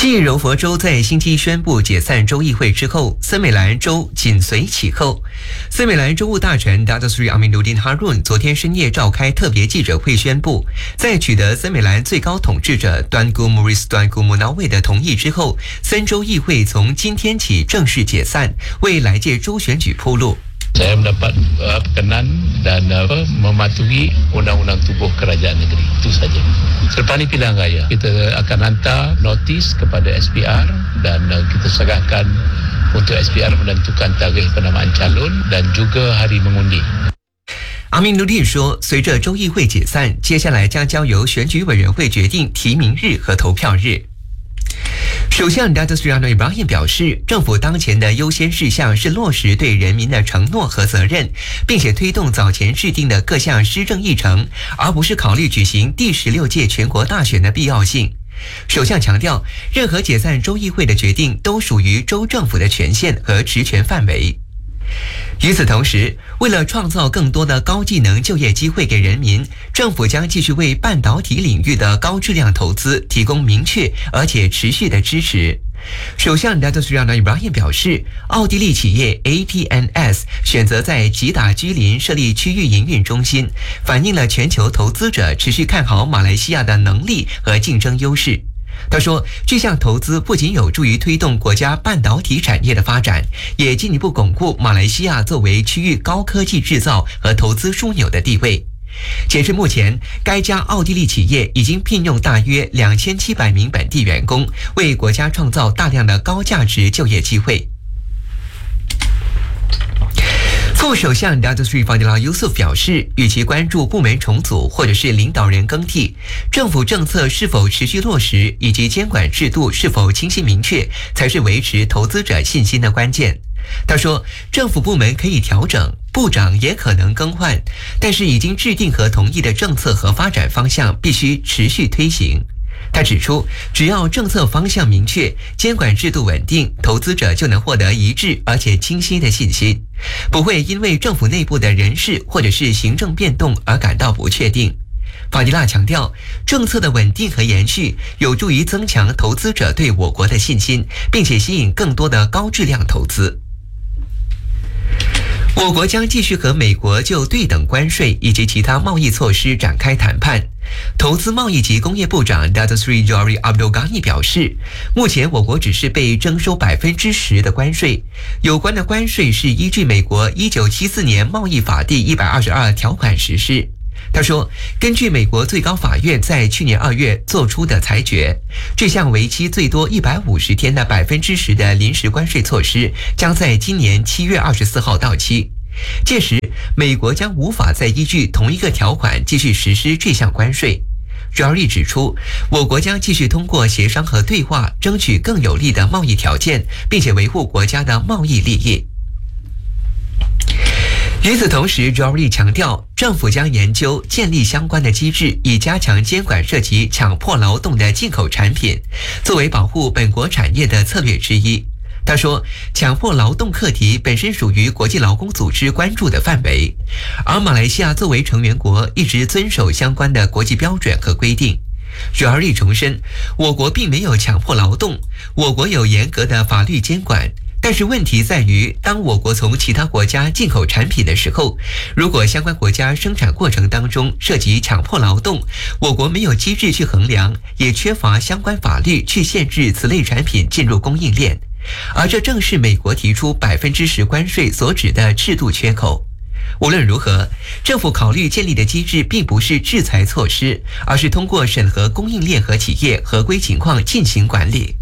继柔佛州在星期一宣布解散州议会之后，森美兰州紧随其后。森美兰州务大臣 Datuk Seri Aminuddin Harun 昨天深夜召开特别记者会，宣布在取得森美兰最高统治者 Tunku Maris Tunku Munawai 的同意之后，森州议会从今天起正式解散，为来届州选举铺路。 Saya mendapat perkenan dan mematuhi undang-undang tubuh kerajaan negeri. Itu saja. Selepas ini pilihan raya. Kita akan hantar notis kepada SPR dan kita serahkan untuk SPR menentukan tarikh penamaan calon dan juga hari mengundi. 阿明努丁说，随着州议会解散，接下来将交由选举委员会决定提名日和投票日。首相 Datuk Seri Anwar Ibrahim 表示，政府当前的优先事项是落实对人民的承诺和责任，并且推动早前制定的各项施政议程，而不是考虑举行第16届全国大选的必要性。首相强调，任何解散州议会的决定都属于州政府的权限和职权范围。与此同时，为了创造更多的高技能就业机会给人民，政府将继续为半导体领域的高质量投资提供明确而且持续的支持。首相 Datuk Seri Anwar Ibrahim 表示，奥地利企业 ATNS 选择在吉打居林设立区域营运中心，反映了全球投资者持续看好马来西亚的能力和竞争优势。他说，这项投资不仅有助于推动国家半导体产业的发展，也进一步巩固马来西亚作为区域高科技制造和投资枢纽的地位。截至目前，该家奥地利企业已经聘用大约2700名本地员工，为国家创造大量的高价值就业机会。副首相 Datuk Seri Fadilah Yusof 表示，与其关注部门重组或者是领导人更替，政府政策是否持续落实以及监管制度是否清晰明确，才是维持投资者信心的关键。他说，政府部门可以调整，部长也可能更换，但是已经制定和同意的政策和发展方向必须持续推行。他指出，只要政策方向明确，监管制度稳定，投资者就能获得一致而且清晰的信心，不会因为政府内部的人事或者是行政变动而感到不确定。法迪拉强调，政策的稳定和延续有助于增强投资者对我国的信心，并且吸引更多的高质量投资。我国将继续和美国就对等关税以及其他贸易措施展开谈判。投资贸易及工业部长 Datuk Seri Johari Abdul Ghani 表示，目前我国只是被征收10%的关税，有关的关税是依据美国1974年贸易法第122条款实施。他说，根据美国最高法院在去年2月做出的裁决，这项为期最多150天的10%的临时关税措施将在今年7月24号到期。届时，美国将无法再依据同一个条款继续实施这项关税。Johari 指出，我国将继续通过协商和对话，争取更有利的贸易条件，并且维护国家的贸易利益。与此同时 Johari 强调，政府将研究建立相关的机制，以加强监管涉及强迫劳动的进口产品，作为保护本国产业的策略之一。他说，强迫劳动课题本身属于国际劳工组织关注的范围，而马来西亚作为成员国一直遵守相关的国际标准和规定。Johari 重申，我国并没有强迫劳动，我国有严格的法律监管，但是问题在于，当我国从其他国家进口产品的时候，如果相关国家生产过程当中涉及强迫劳动，我国没有机制去衡量，也缺乏相关法律去限制此类产品进入供应链。而这正是美国提出10%关税所指的制度缺口。无论如何，政府考虑建立的机制并不是制裁措施，而是通过审核供应链和企业合规情况进行管理。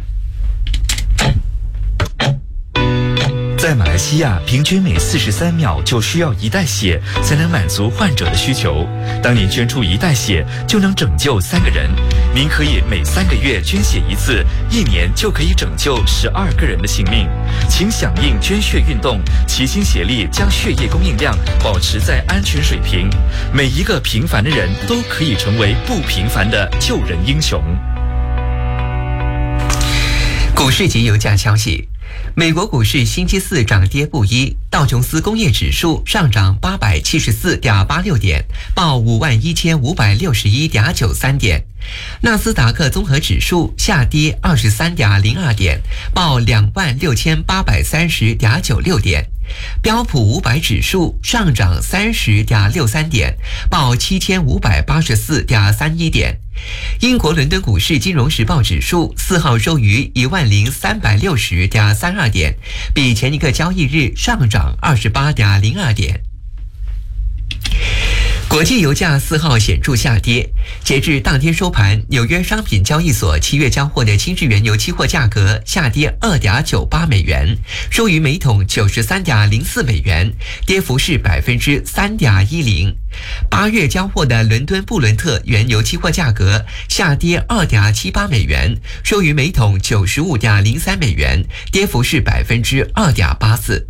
在马来西亚，平均每43秒就需要1袋血才能满足患者的需求。当您捐出1袋血，就能拯救3个人。您可以每3个月捐血一次，1年就可以拯救12个人的性命。请响应捐血运动，齐心协力将血液供应量保持在安全水平。每一个平凡的人都可以成为不平凡的救人英雄。 股市及油价消息。 美国股市星期四涨跌不一，道琼斯工业指数上涨874.86点，报51561.93点；纳斯达克综合指数下跌23.02点，报26830.96点；标普500指数上涨30.63点，报7584.31点。英国伦敦股市金融时报指数4号收于10360.32点，比前一个交易日上涨28.02点。国际油价4号显著下跌，截至当天收盘，纽约商品交易所7月交货的轻质原油期货价格下跌2.98美元，收于每桶93.04美元，跌幅是3.10%。8月交货的伦敦布伦特原油期货价格下跌2.78美元，收于每桶95.03美元，跌幅是2.84%。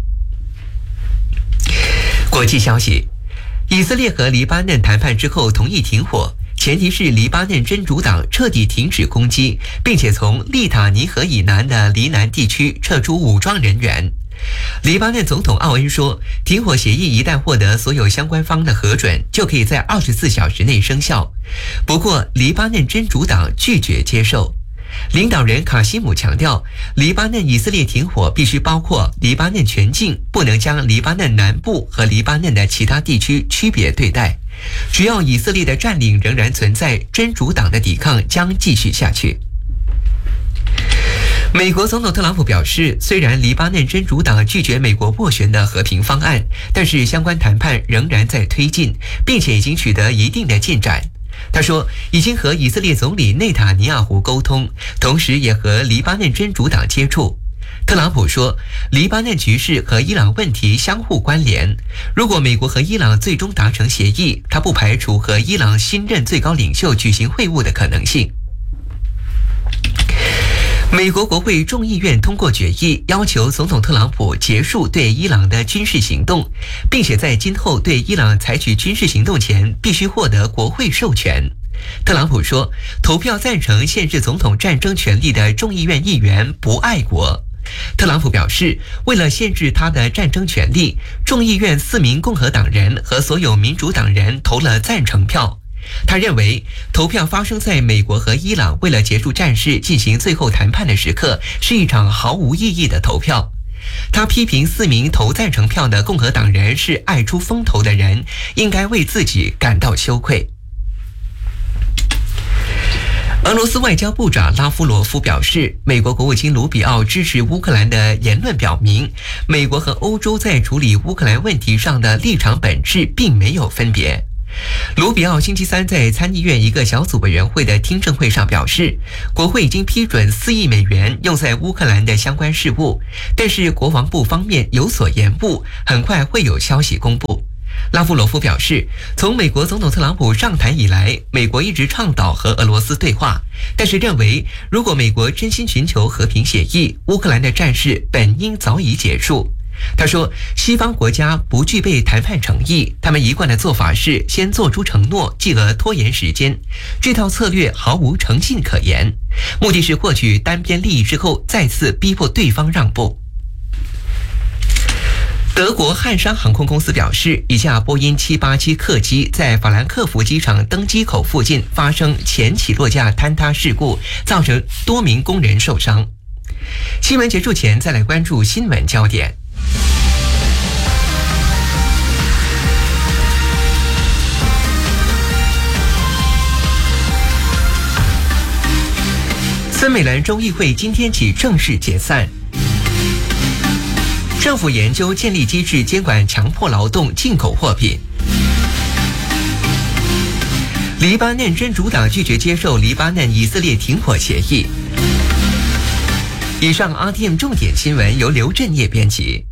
国际消息。以色列和黎巴嫩谈判之后同意停火，前提是黎巴嫩真主党彻底停止攻击，并且从利塔尼河以南的黎南地区撤出武装人员。黎巴嫩总统奥恩说，停火协议一旦获得所有相关方的核准，就可以在24小时内生效。不过，黎巴嫩真主党拒绝接受。领导人卡西姆强调，黎巴嫩以色列停火必须包括黎巴嫩全境，不能将黎巴嫩南部和黎巴嫩的其他地区区别对待。只要以色列的占领仍然存在，真主党的抵抗将继续下去。美国总统特朗普表示，虽然黎巴嫩真主党拒绝美国斡旋的和平方案，但是相关谈判仍然在推进，并且已经取得一定的进展。他说，已经和以色列总理内塔尼亚胡沟通，同时也和黎巴嫩真主党接触。特朗普说，黎巴嫩局势和伊朗问题相互关联。如果美国和伊朗最终达成协议，他不排除和伊朗新任最高领袖举行会晤的可能性。美国国会众议院通过决议，要求总统特朗普结束对伊朗的军事行动，并且在今后对伊朗采取军事行动前必须获得国会授权。特朗普说，投票赞成限制总统战争权利的众议院议员不爱国。特朗普表示，为了限制他的战争权利，众议院4名共和党人和所有民主党人投了赞成票。他认为，投票发生在美国和伊朗为了结束战事进行最后谈判的时刻，是一场毫无意义的投票。他批评4名投赞成票的共和党人是爱出风头的人，应该为自己感到羞愧。俄罗斯外交部长拉夫罗夫表示，美国国务卿卢比奥支持乌克兰的言论表明，美国和欧洲在处理乌克兰问题上的立场本质并没有分别。卢比奥星期三在参议院一个小组委员会的听证会上表示，国会已经批准4亿美元用在乌克兰的相关事务，但是国防部方面有所延误，很快会有消息公布。拉夫罗夫表示，从美国总统特朗普上台以来，美国一直倡导和俄罗斯对话，但是认为如果美国真心寻求和平协议，乌克兰的战事本应早已结束。他说，西方国家不具备谈判诚意，他们一贯的做法是先做出承诺，继而拖延时间，这套策略毫无诚信可言，目的是获取单边利益之后再次逼迫对方让步。德国汉莎航空公司表示，一架波音787客机在法兰克福机场登机口附近发生前起落架坍塌事故，造成多名工人受伤。新闻结束前，再来关注新闻焦点。森美兰州议会今天起正式解散。政府研究建立机制监管强迫劳动进口货品。黎巴嫩真主党拒绝接受黎巴嫩以色列停火协议。以上 RTM 重点新闻由刘振业编辑。